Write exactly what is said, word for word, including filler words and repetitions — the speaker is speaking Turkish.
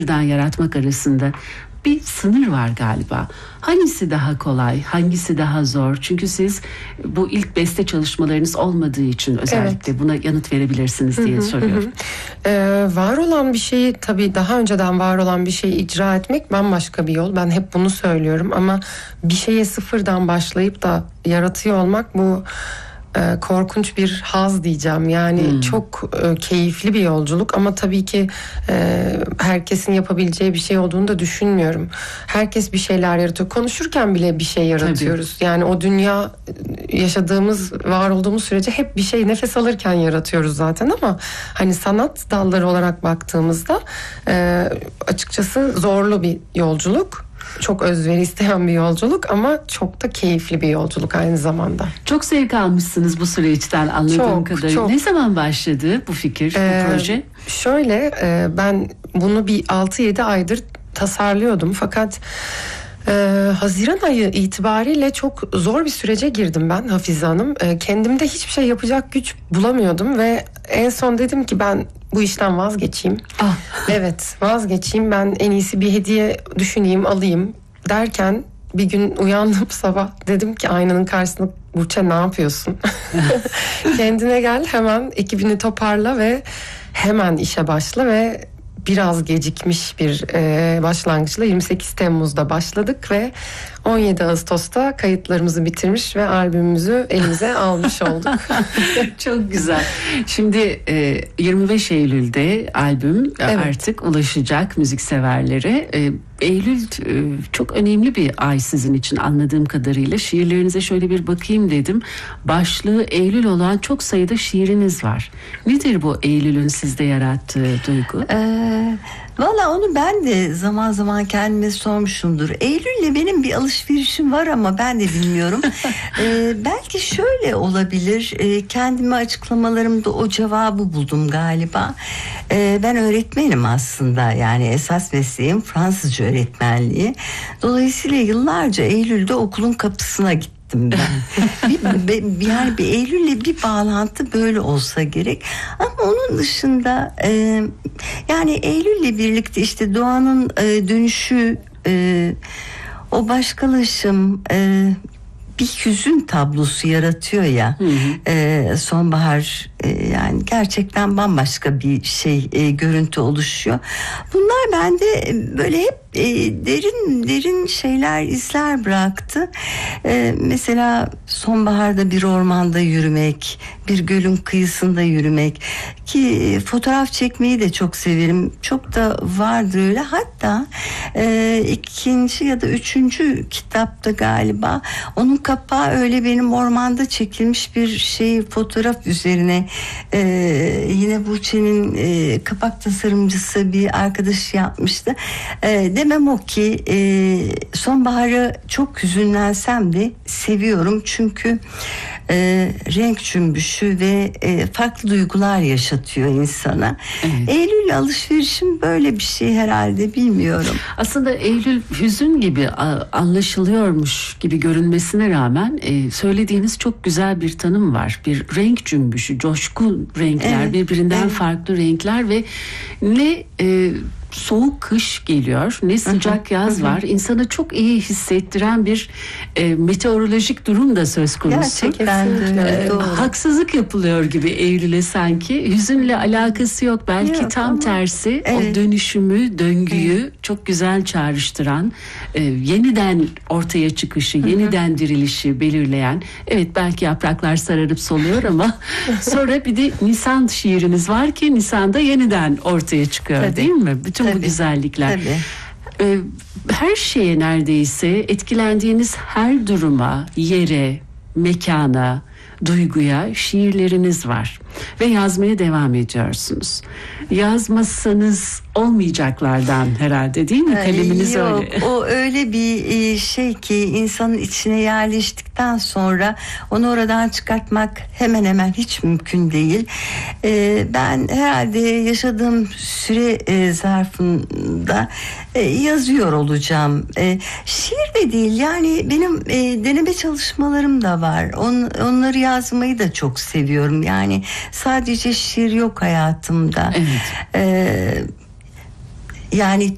yaratmak arasında bir sınır var galiba. Hangisi daha kolay, hangisi daha zor? Çünkü siz bu ilk beste çalışmalarınız olmadığı için özellikle evet. buna yanıt verebilirsiniz diye hı hı, soruyorum. Hı. Ee, var olan bir şeyi, tabii daha önceden var olan bir şeyi icra etmek bambaşka bir yol. Ben hep bunu söylüyorum ama bir şeye sıfırdan başlayıp da yaratıyor olmak, bu e, korkunç bir haz diyeceğim. Yani hmm. çok e, keyifli bir yolculuk ama tabii ki e, herkesin yapabileceği bir şey olduğunu da düşünmüyorum. Herkes bir şeyler yaratıyor. Konuşurken bile bir şey yaratıyoruz. Tabii. Yani o dünya, yaşadığımız, var olduğumuz sürece hep bir şey nefes alırken yaratıyoruz zaten ama hani sanat dalları olarak baktığımızda e, açıkçası zorlu bir yolculuk. Çok özveri isteyen bir yolculuk ama çok da keyifli bir yolculuk aynı zamanda. Çok zevk almışsınız bu süreçten anladığım çok, kadarıyla. Çok. Ne zaman başladı bu fikir, ee, bu proje? Şöyle e, ben bunu bir altı yedi aydır tasarlıyordum fakat Ee, Haziran ayı itibariyle çok zor bir sürece girdim ben Hafize Hanım. Ee, kendimde hiçbir şey yapacak güç bulamıyordum ve en son dedim ki ben bu işten vazgeçeyim. Ah. Evet, vazgeçeyim, ben en iyisi bir hediye düşüneyim, alayım derken bir gün uyandım sabah, dedim ki aynanın karşısında, Burçe ne yapıyorsun? Kendine gel, hemen ekibini toparla ve hemen işe başla ve biraz gecikmiş bir e, başlangıçla yirmi sekiz Temmuz'da başladık ve on yedi Ağustos'ta kayıtlarımızı bitirmiş ve albümümüzü elimize almış olduk. Çok güzel. Şimdi e, yirmi beş Eylül'de albüm evet. artık ulaşacak müzikseverlere. E, Eylül e, çok önemli bir ay sizin için anladığım kadarıyla. Şiirlerinize şöyle bir bakayım dedim. Başlığı Eylül olan çok sayıda şiiriniz var. Nedir bu Eylül'ün sizde yarattığı duygu? Ee, Valla onu ben de zaman zaman kendime sormuşumdur. Eylül'le benim bir alışverişim var ama ben de bilmiyorum. ee, belki şöyle olabilir. Ee, kendime açıklamalarımda o cevabı buldum galiba. Ee, ben öğretmenim aslında. Yani esas mesleğim Fransızca öğretmenliği. Dolayısıyla yıllarca Eylül'de okulun kapısına gittim. Ben. bir, bir, yani bir Eylül'le bir bağlantı böyle olsa gerek ama onun dışında e, yani Eylül'le birlikte işte doğanın e, dönüşü, e, o başkalaşım, e, bir hüzün tablosu yaratıyor ya. Hı hı. E, sonbahar e, yani gerçekten bambaşka bir şey, e, görüntü oluşuyor. Bunlar bende böyle hep e, derin derin şeyler, izler bıraktı. E, mesela sonbaharda bir ormanda yürümek, bir gölün kıyısında yürümek, ki fotoğraf çekmeyi de çok severim. Çok da vardır öyle. Hatta e, ikinci ya da üçüncü kitapta galiba onun kapağı öyle benim ormanda çekilmiş bir şey, fotoğraf üzerine e, yine Burçe'nin e, kapak tasarımcısı bir arkadaşı yapmıştı. E, demem o ki e, sonbaharı çok hüzünlensem de seviyorum çünkü e, renk cümbüşü ve e, farklı duygular yaşatıyor insana. Evet. Eylül alışverişim böyle bir şey herhalde, bilmiyorum. Aslında Eylül hüzün gibi anlaşılıyormuş gibi görünmesine rağmen e, söylediğiniz çok güzel bir tanım var. Bir renk cümbüşü, coşkun renkler, evet. birbirinden evet. farklı renkler ve ne e, soğuk kış geliyor, ne sıcak yaz hı hı. var. İnsanı çok iyi hissettiren bir e, meteorolojik durum da söz konusu. Gerçekten e, haksızlık yapılıyor gibi Eylül'e sanki. Hüzünle alakası yok. Belki yok, tam ama tersi evet. o dönüşümü, döngüyü evet. çok güzel çağrıştıran, e, yeniden ortaya çıkışı, hı hı. yeniden dirilişi belirleyen. Evet, belki yapraklar sararıp soluyor ama sonra bir de Nisan şiiriniz var ki Nisan'da yeniden ortaya çıkıyor. Tabii. Değil mi? Bütün Tabii. bu güzellikler. Tabii. Her şeye neredeyse, etkilendiğiniz her duruma, yere, mekana, duyguya şiirleriniz var ve yazmaya devam ediyorsunuz. Yazmasanız olmayacaklardan herhalde, değil mi? Kaleminiz Yok, öyle. O öyle bir şey ki insanın içine yerleştikten sonra onu oradan çıkartmak hemen hemen hiç mümkün değil. Ben herhalde yaşadığım süre zarfında yazıyor olacağım. Şiir de değil, yani benim deneme çalışmalarım da var. Onları yazmayı da çok seviyorum. Yani sadece şiir yok hayatımda. Evet. Ee, yani